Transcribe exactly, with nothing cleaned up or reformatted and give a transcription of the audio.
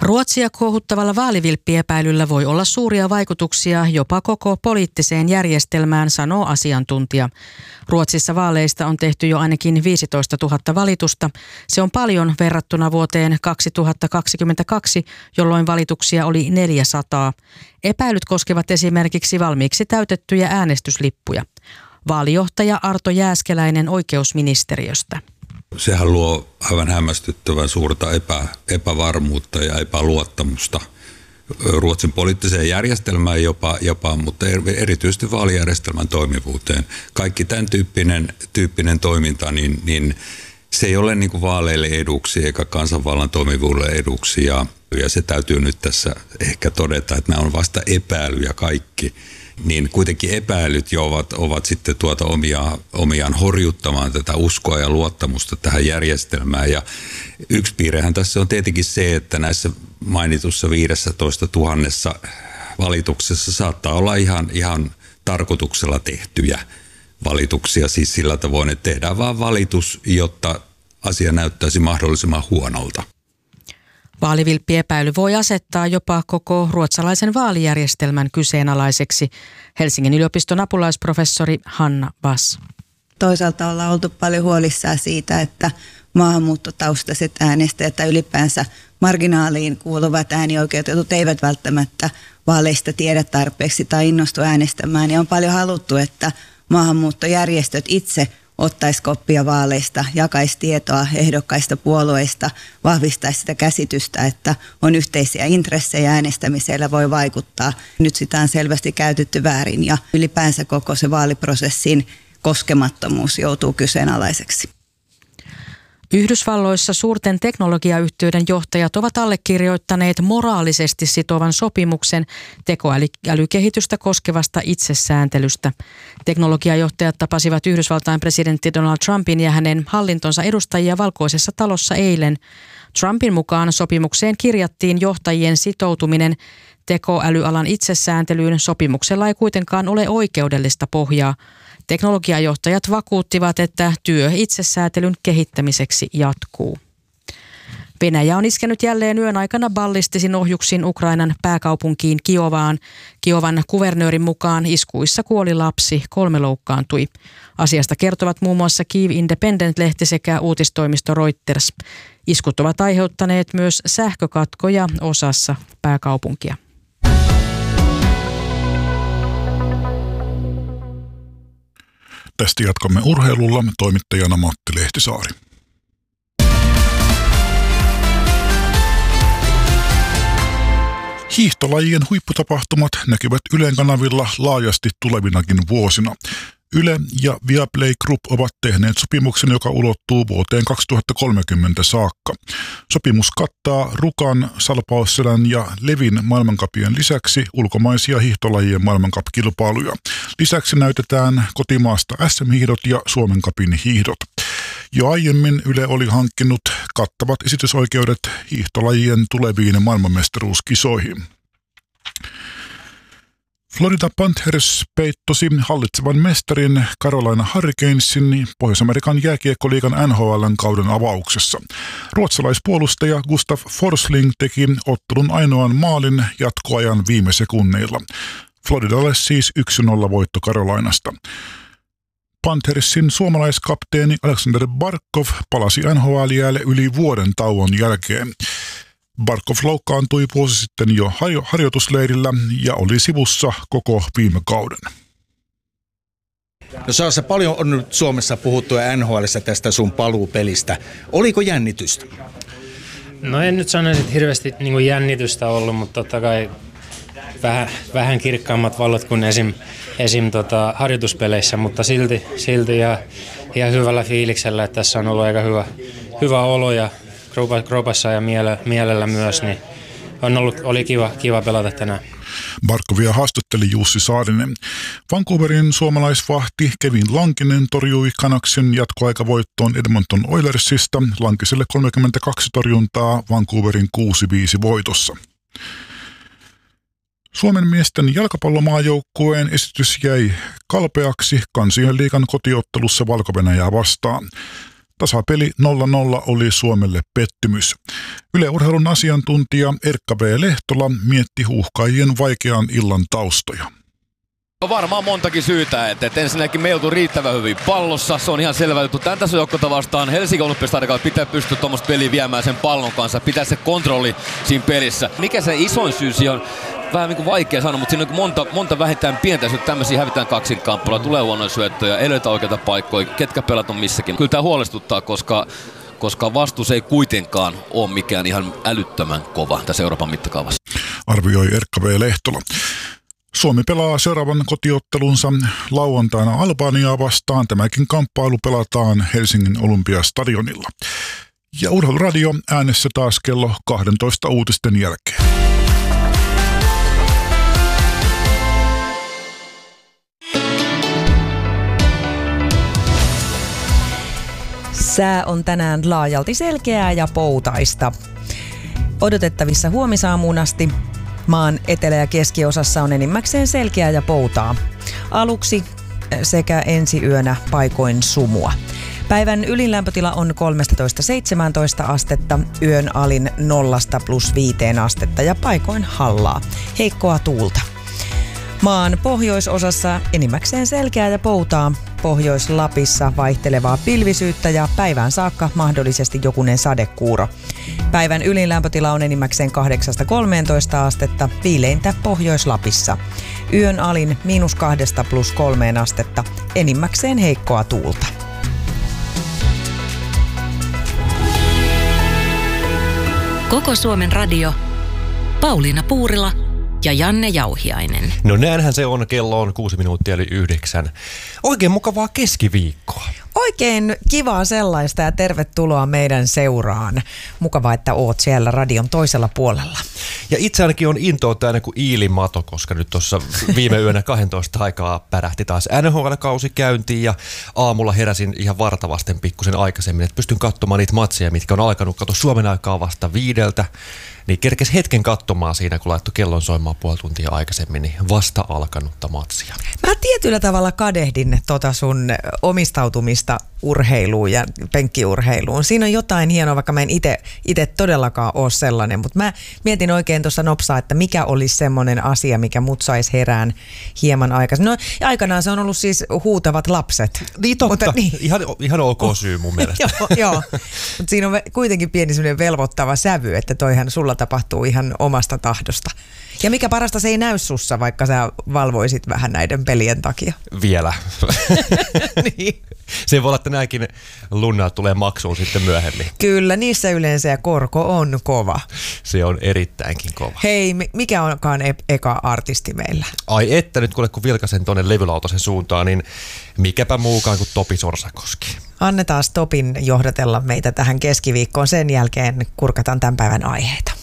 Ruotsia kuohuttavalla vaalivilppiepäilyllä voi olla suuria vaikutuksia jopa koko poliittiseen järjestelmään, sanoo asiantuntija. Ruotsissa vaaleista on tehty jo ainakin viisitoistatuhatta valitusta. Se on paljon verrattuna vuoteen kaksituhattakaksikymmentäkaksi, jolloin valituksia oli neljäsataa. Epäilyt koskevat esimerkiksi valmiiksi täytettyjä äänestyslippuja. Vaalijohtaja Arto Jääskeläinen oikeusministeriöstä. Sehän luo aivan hämmästyttävän suurta epä, epävarmuutta ja epäluottamusta Ruotsin poliittiseen järjestelmään jopa, jopa, mutta erityisesti vaalijärjestelmän toimivuuteen. Kaikki tämän tyyppinen, tyyppinen toiminta, niin, niin se ei ole niin kuin vaaleille eduksi eikä kansanvallan toimivuudelle eduksi. Ja, ja se täytyy nyt tässä ehkä todeta, että nämä on vasta epäilyjä kaikki. Niin kuitenkin epäilyt jo ovat, ovat sitten tuota omia, omiaan horjuttamaan tätä uskoa ja luottamusta tähän järjestelmään. Ja yksi piirrehän tässä on tietenkin se, että näissä mainitussa viidessätoista tuhannessa valituksessa saattaa olla ihan, ihan tarkoituksella tehtyjä valituksia. Siis sillä tavoin, että tehdään vaan valitus, jotta asia näyttäisi mahdollisimman huonolta. Vaalivilppiepäily voi asettaa jopa koko ruotsalaisen vaalijärjestelmän kyseenalaiseksi. Helsingin yliopiston apulaisprofessori Hanna Bass. Toisaalta ollaan oltu paljon huolissaan siitä, että maahanmuuttotaustaiset äänestäjät tai ylipäänsä marginaaliin kuuluvat äänioikeutetut eivät välttämättä vaaleista tiedä tarpeeksi tai innostu äänestämään. Ja on paljon haluttu, että maahanmuuttojärjestöt itse ottaisi koppia vaaleista, jakaisi tietoa ehdokkaista puolueista, vahvistaisi sitä käsitystä, että on yhteisiä intressejä äänestämisellä voi vaikuttaa. Nyt sitä on selvästi käytetty väärin ja ylipäänsä koko se vaaliprosessin koskemattomuus joutuu kyseenalaiseksi. Yhdysvalloissa suurten teknologiayhtiöiden johtajat ovat allekirjoittaneet moraalisesti sitovan sopimuksen tekoälykehitystä koskevasta itsesääntelystä. Teknologiajohtajat tapasivat Yhdysvaltain presidentti Donald Trumpin ja hänen hallintonsa edustajia Valkoisessa talossa eilen. Trumpin mukaan sopimukseen kirjattiin johtajien sitoutuminen tekoälyalan itsesääntelyyn. Sopimuksella ei kuitenkaan ole oikeudellista pohjaa. Teknologiajohtajat vakuuttivat, että työ itsesäätelyn kehittämiseksi jatkuu. Venäjä on iskenyt jälleen yön aikana ballistisin ohjuksin Ukrainan pääkaupunkiin Kiovaan. Kiovan kuvernöörin mukaan iskuissa kuoli lapsi, kolme loukkaantui. Asiasta kertovat muun muassa Kyiv Independent-lehti sekä uutistoimisto Reuters. Iskut ovat aiheuttaneet myös sähkökatkoja osassa pääkaupunkia. Tästä jatkamme urheilulla, toimittajana Matti Lehtisaari. Hiihtolajien huipputapahtumat näkyvät Ylen kanavilla laajasti tulevinakin vuosina. Yle ja Viaplay Group ovat tehneet sopimuksen, joka ulottuu vuoteen kaksituhattakolmekymmentä saakka. Sopimus kattaa Rukan, Salpausselän ja Levin maailmancupien lisäksi ulkomaisia hiihtolajien maailmancupkilpailuja. Lisäksi näytetään kotimaasta S M-hiihdot ja Suomen cupin hiihdot. Jo aiemmin Yle oli hankkinut kattavat esitysoikeudet hiihtolajien tuleviin maailmanmestaruuskisoihin. Florida Panthers peittosi hallitsevan mestarin Carolina Hurricanesin Pohjois-Amerikan jääkiekkoliigan N H L:n kauden avauksessa. Ruotsalaispuolustaja Gustav Forsling teki ottelun ainoan maalin jatkoajan viime sekunneilla. Floridalle siis yksi nolla voitto Carolinasta. Panthersin suomalaiskapteeni Alexander Barkov palasi N H L-jäälle yli vuoden tauon jälkeen. Barkov loukkaantui vuosi sitten jo harjoitusleirillä ja oli sivussa koko viime kauden. No Saassa, paljon on nyt Suomessa puhuttu ja N H L:ssä tästä sun paluupelistä. Oliko jännitystä? No en nyt sanoisi, että hirveästi niin kuin jännitystä ollut, mutta totta kai vähän, vähän kirkkaammat valot kuin esim, esim tota, harjoituspeleissä, mutta silti, silti ja, ihan hyvällä fiiliksellä, että tässä on ollut aika hyvä, hyvä olo ja kroopassa ja miele, mielellä myös, niin on ollut, oli kiva, kiva pelata tänään. Barkovia haastatteli Jussi Saarinen. Vancouverin suomalaisvahti Kevin Lankinen torjui Canucksin jatkoaikavoittoon Edmonton Oilersista. Lankiselle kolmekymmentäkaksi torjuntaa Vancouverin kuusi viisi voitossa. Suomen miesten jalkapallomaajoukkueen esitys jäi kalpeaksi Kansien liigan kotiottelussa Valko-Venäjää vastaan. Tasapeli nolla nolla oli Suomelle pettymys. Yle Urheilun asiantuntija Erkka B. Lehtola mietti huuhkajien vaikean illan taustoja. On varmaan montakin syytä, että, että ensinnäkin me ei oltu riittävän hyvin pallossa, se on ihan selvä juttu. Tän tässä joukkuetta vastaan Helsingin Olympiastadionilla pitää pystyä tuommoista peliä viemään sen pallon kanssa, pitää se kontrolli siinä pelissä. Mikä se isoin syy siihen on? Vähän niin kuin vaikea sanoa, mutta siinä on monta, monta vähintään pientä syytä. Tämmöisiä hävitään kaksinkamppuilla, tulee huonoja syöttöjä, ei löytä oikeita paikkoja, ketkä pelat on missäkin. Kyllä tämä huolestuttaa, koska, koska vastuus ei kuitenkaan ole mikään ihan älyttömän kova tässä Euroopan mittakaavassa. Arvioi Erkka B. Lehtola. Suomi pelaa seuraavan kotiottelunsa lauantaina Albaniaa vastaan. Tämäkin kamppailu pelataan Helsingin Olympiastadionilla. Ja Urheiluradio äänessä taas kello kaksitoista uutisten jälkeen. Sää on tänään laajalti selkeää ja poutaista. Odotettavissa huomisaamuun asti maan etelä- ja keskiosassa on enimmäkseen selkeää ja poutaa. Aluksi sekä ensi yönä paikoin sumua. Päivän ylin lämpötila on kolmetoista seitsemäntoista astetta, yön alin nollasta plus viiteen astetta ja paikoin hallaa. Heikkoa tuulta. Maan pohjoisosassa enimmäkseen selkeää ja poutaa. Pohjois-Lapissa vaihtelevaa pilvisyyttä ja päivään saakka mahdollisesti jokunen sadekuuro. Päivän ylin lämpötila on enimmäkseen kahdeksasta kolmeentoista astetta, viileintä Pohjois-Lapissa. Yön alin miinus kahdesta plus kolmeen astetta, enimmäkseen heikkoa tuulta. Koko Suomen radio. Pauliina Puurila ja Janne Jauhiainen. No näinhän se on, kello on kuusi minuuttia eli yhdeksän. Oikein mukavaa keskiviikkoa. Oikein kivaa sellaista ja tervetuloa meidän seuraan. Mukavaa, että oot siellä radion toisella puolella. Ja itse ainakin on intoa täynnä kuin iilimato, koska nyt tuossa viime yönä kaksitoista aikaa pärähti taas N H L-kausi käyntiin ja aamulla heräsin ihan vartavasten pikkusen aikaisemmin, että pystyn katsomaan niitä matseja, mitkä on alkanut katsoa Suomen aikaa vasta viideltä. Niin kerkes hetken katsomaan siinä, kun laittoi kellon soimaan puoli tuntia aikaisemmin, niin vasta alkanutta matsia. Mä tietyllä tavalla kadehdin tota sun omistautumista urheiluun ja penkkiurheiluun. Siinä on jotain hienoa, vaikka mä en itse todellakaan ole sellainen, mutta mä mietin oikein tuossa nopsaa, että mikä olisi semmoinen asia, mikä mut saisi herään hieman aikaisin. No aikanaan se on ollut siis Huutavat lapset. Niin totta, mutta, niin. Ihan, ihan ok syy mun mielestä. joo, joo. Mutta siinä on kuitenkin pieni semmoinen velvoittava sävy, että toihan sulla tapahtuu ihan omasta tahdosta. Ja mikä parasta, se ei näy sussa, vaikka sä valvoisit vähän näiden pelien takia. Vielä. Niin. Se voi olla, että nämäkin lunnat tulee maksuun sitten myöhemmin. Kyllä, niissä yleensä ja korko on kova. Se on erittäinkin kova. Hei, mikä onkaan e- eka artisti meillä? Ai että, nyt kun vilkasen tuonne levylautasen suuntaan, niin mikäpä muukaan kuin Topi Sorsakoski. Annetaan Topin johdatella meitä tähän keskiviikkoon. Sen jälkeen kurkataan tämän päivän aiheita.